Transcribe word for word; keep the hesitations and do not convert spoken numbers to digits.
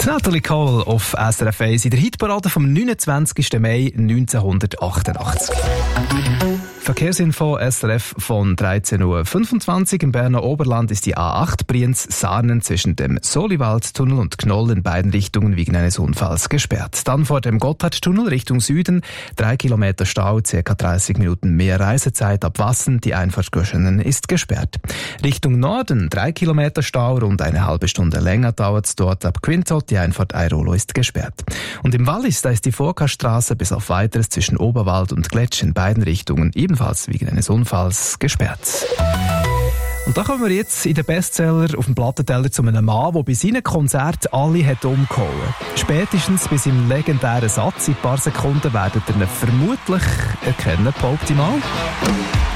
Natalie Cole auf S R F eins in der Hitparade vom neunundzwanzigsten Mai neunzehnhundertachtundachtzig. Verkehrsinfo S R F von dreizehn Uhr fünfundzwanzig. Im Berner Oberland ist die A acht Brienz-Sarnen zwischen dem Soliwaldtunnel und Knoll in beiden Richtungen wegen eines Unfalls gesperrt. Dann vor dem Gotthardtunnel Richtung Süden, drei Kilometer Stau, ca. dreißig Minuten mehr Reisezeit ab Wassen. Die Einfahrt Göschenen ist gesperrt. Richtung Norden, drei Kilometer Stau, rund eine halbe Stunde länger dauert es dort ab Quintot. Die Einfahrt Airolo ist gesperrt. Und im Wallis, da ist die Vorkaststraße bis auf Weiteres zwischen Oberwald und Gletsch in beiden Richtungen ebenfalls wegen eines Unfalls gesperrt. Und da kommen wir jetzt in den Bestseller auf dem Plattenteller zu einem Mann, der bei seinen Konzerten alle hat umgehauen. Spätestens bei seinem legendären Satz in ein paar Sekunden werdet ihr ihn vermutlich erkennen, behaupte ich mal.